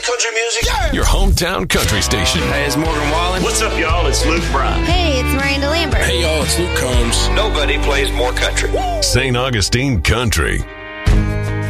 country music. Yeah. Your hometown country station. Hey, it's Morgan Wallen. What's up, y'all? It's Luke Bryan. Hey, it's Miranda Lambert. Hey, y'all, it's Luke Combs. Nobody plays more country. St. Augustine Country.